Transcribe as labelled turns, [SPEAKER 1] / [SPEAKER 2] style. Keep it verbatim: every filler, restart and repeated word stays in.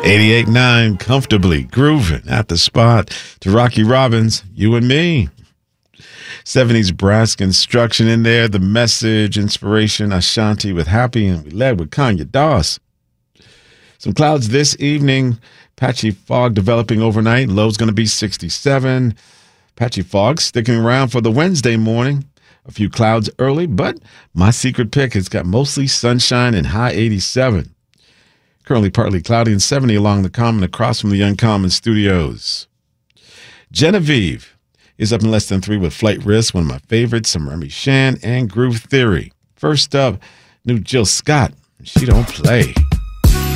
[SPEAKER 1] eighty-eight point nine, comfortably grooving at the spot to Rocky Robbins, You and Me. seventies brass construction in there, The Message, inspiration, Ashanti with Happy, and we led with Kanye Doss. Some clouds this evening, patchy fog developing overnight, low's going to be sixty-seven. Patchy fog sticking around for the Wednesday morning. A few clouds early, but my secret pick has got mostly sunshine and high eighty-seven. Currently partly cloudy and seventy along the Common across from the Uncommon Studios. Genevieve is up in less than three with Flight Risk, one of my favorites, some Remy Shan and Groove Theory. First up, new Jill Scott, She Don't Play.